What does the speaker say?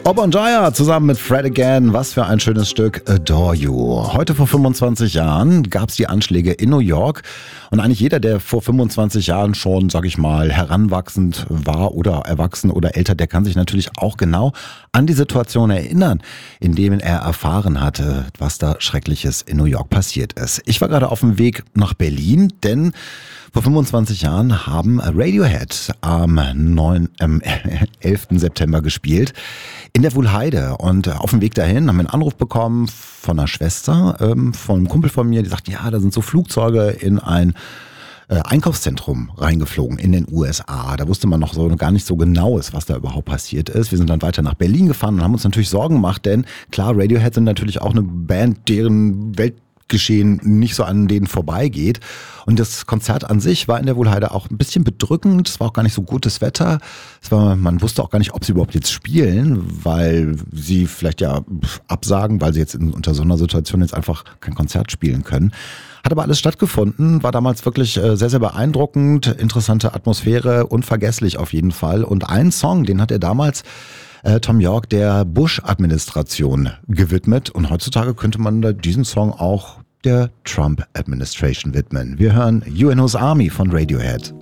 Bon Jovi zusammen mit Fred Again, was für ein schönes Stück, Adore You. Heute vor 25 Jahren gab es die Anschläge in New York und eigentlich jeder, der vor 25 Jahren schon, sag ich mal, heranwachsend war oder erwachsen oder älter, der kann sich natürlich auch genau an die Situation erinnern, in dem er erfahren hatte, was da Schreckliches in New York passiert ist. Ich war gerade auf dem Weg nach Berlin, denn vor 25 Jahren haben Radiohead am 11. September gespielt in der Wuhlheide. Und auf dem Weg dahin haben wir einen Anruf bekommen von einer Schwester, von einem Kumpel von mir, die sagt, ja, da sind so Flugzeuge in ein Einkaufszentrum reingeflogen in den USA. Da wusste man noch so gar nicht so genau, was da überhaupt passiert ist. Wir sind dann weiter nach Berlin gefahren und haben uns natürlich Sorgen gemacht, denn klar, Radiohead sind natürlich auch eine Band, deren Weltgeschehen nicht so an denen vorbeigeht. Und das Konzert an sich war in der Wuhlheide auch ein bisschen bedrückend. Es war auch gar nicht so gutes Wetter. Man wusste auch gar nicht, ob sie überhaupt jetzt spielen, weil sie vielleicht ja absagen, weil sie jetzt unter so einer Situation jetzt einfach kein Konzert spielen können. Hat aber alles stattgefunden, war damals wirklich sehr, sehr beeindruckend, interessante Atmosphäre, unvergesslich auf jeden Fall. Und einen Song, den hat er damals Thom Yorke der Bush-Administration gewidmet. Und heutzutage könnte man diesen Song auch der Trump-Administration widmen. Wir hören You and His Army von Radiohead.